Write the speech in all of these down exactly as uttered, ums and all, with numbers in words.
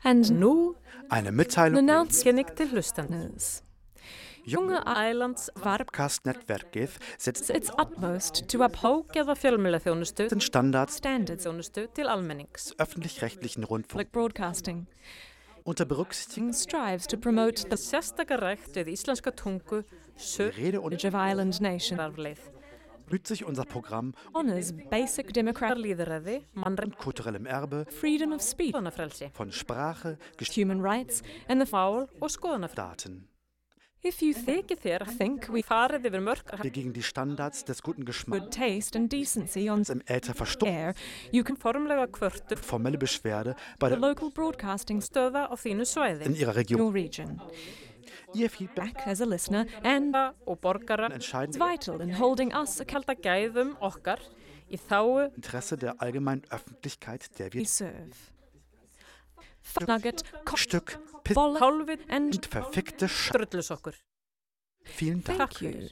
And nú Eine Mitteilung announcement til hlustenders. Junge Islands Varpkast-nettverkið setzt its utmost to uphold fjölmiðlaþjónustu den Standards standardþjónustu til almennings öffentlich-rechtlichen Rundfunk like broadcasting unter Berücksichtigung strives to promote the sérstaka rækt við íslenska tungu Rede und of Island Nation bemüht sich unser Programm honors basic democratic lýðræði, und kulturellem Erbe, freedom of speech, von Sprache, human rights and the foul og skoðanafrelsi. If you think, think we farið yfir mörk wir gegen die Standards des guten Geschmacks good taste and decency on im Äther verstoßen, you can formlega kvörtur formelle Beschwerde bei der local broadcasting stöða á þínu svæði in ihrer Region. Your region. Ihr Feedback as a listener and og borgara entscheiden is vital in holding us kalda gæðum okkar í þágu Interesse der allgemeinen Öffentlichkeit, der wir serve. Nugget, Stück, Bolle, Hálfið und verfickte Strudlusokkur. Vielen Dank. Thank you.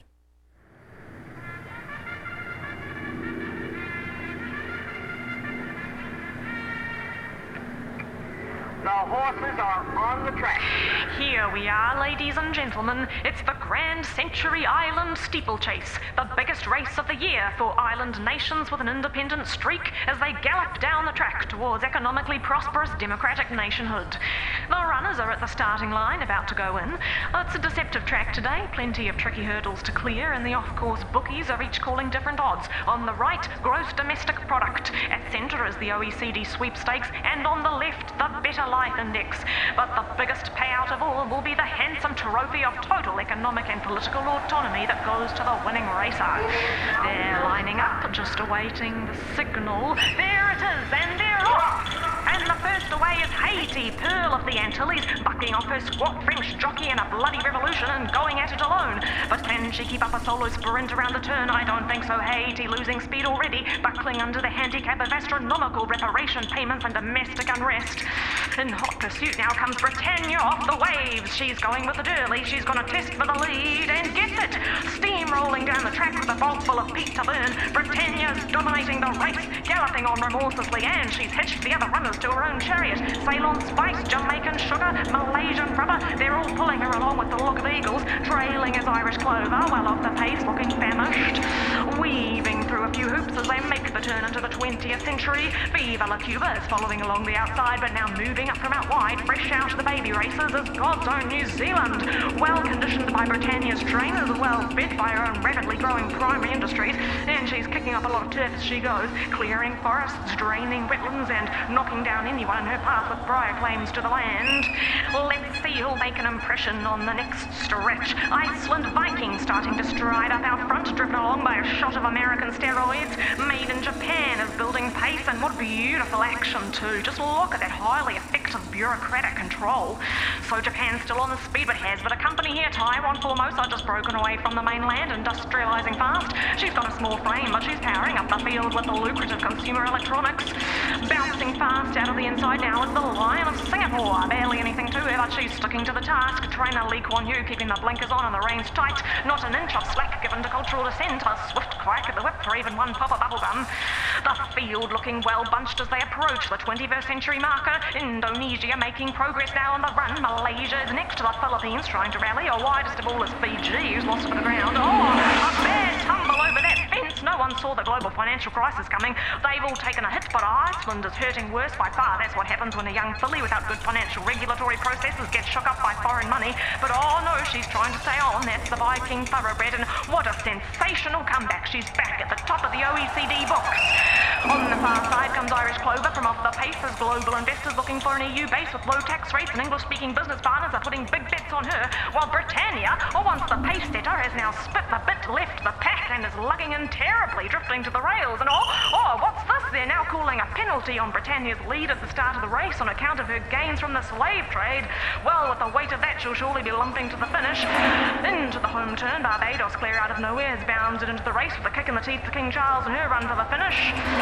The horses are on the track. Here we are, ladies and gentlemen. It's the Grand Century Island Steeplechase, the biggest race of the year for island nations with an independent streak as they gallop down the track towards economically prosperous democratic nationhood. The runners are at the starting line, about to go in. It's a deceptive track today, plenty of tricky hurdles to clear, and the off-course bookies are each calling different odds. On the right, gross domestic product. At centre is the O E C D sweepstakes, and on the left, the Better Life Index. But the biggest payout of all will be the handsome trophy of total economic and political autonomy that goes to the winning racer. They're lining up, just awaiting the signal. There it is, and they're off! And the first away is Haiti, Pearl of the Antilles, bucking off her squat French jockey in a bloody revolution and going at it alone. But can she keep up a solo sprint around the turn? I don't think so. Haiti losing speed already, buckling under the handicap of astronomical reparation payments and domestic unrest. In hot pursuit now comes Britannia off the waves. She's going with the Durley. She's going to test for the lead and gets it. Steamrolling down the track with a vault full of peat to burn. Britannia's dominating the race, galloping on remorselessly, and she's hitched the other runners to her own chariot. Ceylon Spice, Jamaican Sugar, Malaysian Rubber, they're all pulling her along with the Look of Eagles, trailing as Irish Clover, well off the pace, looking famished. Weaving through a few hoops as they make the turn into the twentieth century. Viva La Cuba is following along the outside, but now moving up from out wide, fresh out of the baby races is God's own New Zealand. Well conditioned by Britannia's trainers, well fed by her own rapidly growing primary industries, and she's kicking up a lot of turf as she goes, clearing forests, draining wetlands, and knocking down anyone in her path with prior claims to the land. Let's see who'll make an impression on the next stretch. Iceland Viking starting to stride up out front, driven along by a shot of American steroids. Made in Japan is building pace, and what beautiful action too. Just look at that highly effective bureaucratic control. So Japan's still on the speed but has but a company here. Taiwan Formosa just broken away from the mainland, industrialising fast. She's got a small frame, but she's powering up the field with the lucrative consumer electronics. Bouncing fast out of the inside now is the Lion of Singapore. Barely anything to her, but she's sticking to the task. Trainer Lee Kuan Yew keeping the blinkers on and the reins tight. Not an inch of slack given to cultural descent. A swift crack at the whip for even one pop of bubblegum. The field looking well bunched as they approach the twenty-first century marker. Indonesia making progress now on the run. Malaysia is next to the Philippines trying to rally. Or widest of all is Fiji, who's lost a bit of ground. Oh, a bad tumble over that fence. No one saw the global financial crisis coming. They've all taken a hit, but Iceland is hurting worse by far. That's what happens when a young filly without good financial regulatory processes gets shook up by foreign money. But oh no, she's trying to stay on. That's the Viking thoroughbred, and what a sensational comeback. She's back at the top of the O E C D books. On the far side comes Irish Clover from off the pace as global investors looking for an E U base with low tax rates and English-speaking business partners are putting big bets on her, while Britannia, or once the pace setter, has now spit the bit left the pack and is lugging in terribly, drifting to the rails. And oh, oh, what's this? They're now calling a penalty on Britannia's lead at the start of the race on account of her gains from the slave trade. Well, with the weight of that, she'll surely be lumping to the finish. Into the home turn, Barbados, clear out of nowhere, has bounded into the race with a kick in the teeth to King Charles and her run for the finish.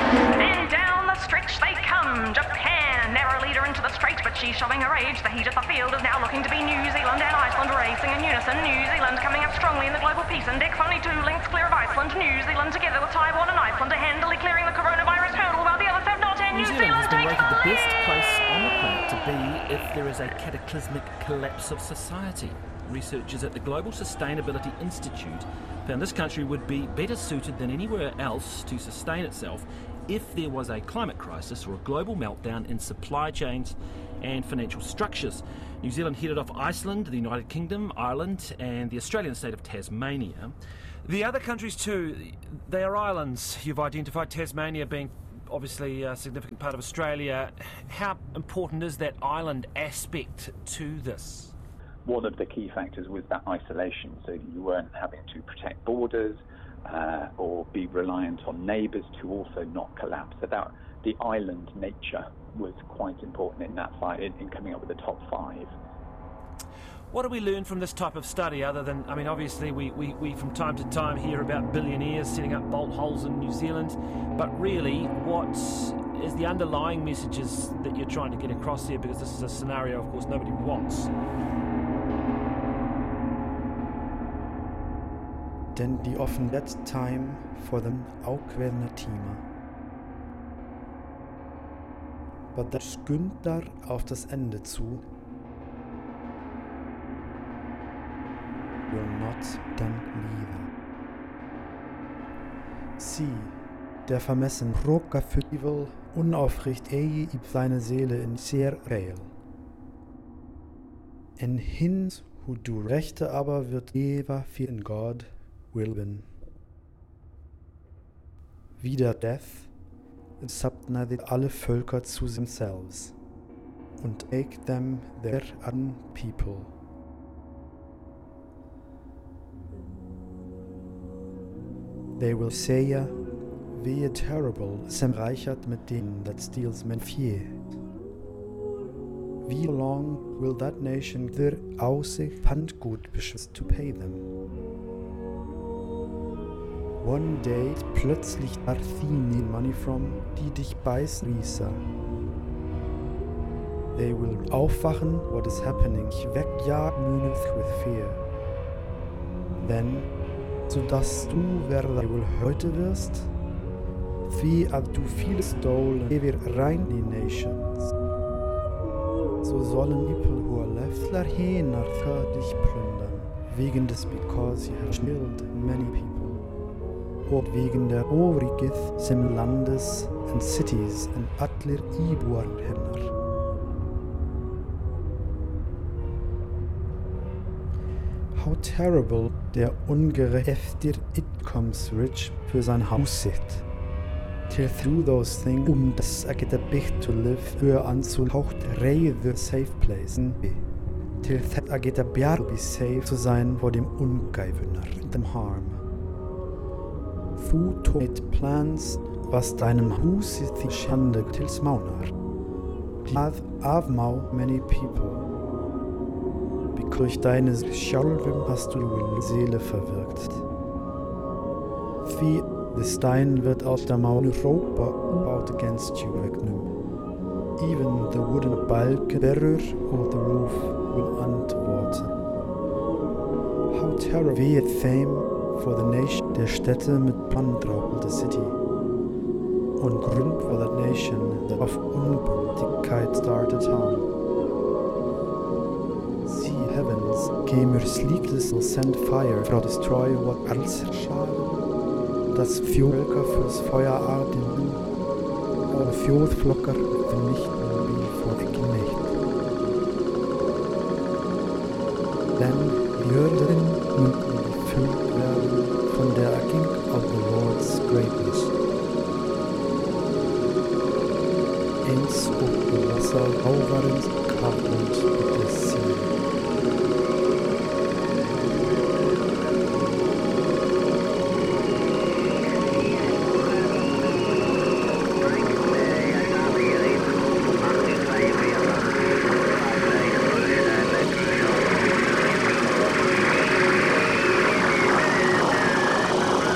And down the stretch they come. Japan, narrow leader into the straight, but she's showing her age. The heat of the field is now looking to be New Zealand and Iceland racing in unison. New Zealand coming up strongly in the global peace index, only two lengths clear of Iceland. New Zealand together with Taiwan and Iceland are handily clearing the coronavirus hurdle, while the others have not, and New, New Zealand, Zealand rated the best place on the planet to be if there is a cataclysmic collapse of society. Researchers at the Global Sustainability Institute found this country would be better suited than anywhere else to sustain itself if there was a climate crisis or a global meltdown in supply chains and financial structures. New Zealand headed off Iceland, the United Kingdom, Ireland and the Australian state of Tasmania. The other countries too, they are islands. You've identified Tasmania being obviously a significant part of Australia. How important is that island aspect to this? One of the key factors was that isolation, so you weren't having to protect borders uh, or be reliant on neighbours to also not collapse. So that the island nature was quite important in that fight, in, in coming up with the top five. What do we learn from this type of study other than, I mean, obviously we, we, we from time to time hear about billionaires setting up bolt holes in New Zealand, but really what is the underlying messages that you're trying to get across here, because this is a scenario, of course, nobody wants. Denn die offenbart time for them ákveðna tíma. Aber das skyndar auf das Ende zu. Will not dann líða. Sie, der vermessen råkar för unaufricht eigi i seine Seele in sehr real. En hins hu du rechte aber wird eva für in God will win. Wieder death, subnathed alle Völker zu themselves, und make them their own people. They will say, wehe terrible, sem reichert mit denen that steals men fear. Wie long will that nation their Aussicht Pfandgut beschützt to pay them? One day plötzlich arthini money from, die dich beißrießer. They will aufwachen, what is happening, wegjagnüneth with fear. Then, so dass du, wer they will heute wirst, wie ab du viel stolen, wir rein die nations. So sollen people who are left larhenar für dich plündern, wegen des because you have killed many people. Und wegen der Ovrigith sem Landes and cities and atlir íbúar hennar. How terrible der Ungerecht eftir it comes rich für sein Haus sitt. Till through those things um das er geta byggt to live für anzuhaucht reiður safe place. Till that er geta bjarg be safe zu sein vor dem Ungeifunar, dem harm. Þú tótt plans was deinem Hus í Schande til smánar. Að afmá many people. Durch deine Schalvim hast du die Seele verwirkt. Wie der Stein wird aus der Mauer Europa out against you wegnehmen. Even the wooden balk bearer of the roof will antworten. How terrible be it fame for the nation der Städte mit Plandraub the city. Und Grund for that nation that of Unbündigkeit started town. See heavens, gamer sleepless will send fire for destroy what else shall. Das Völker fürs Feuer arden, aber Fjordflocker vernichten wie vor Knecht. Denn die Hörderin münden gefüllt werden von der Erging of the Lord's greatness. Eins ob die Wasser auwarens Kraft und des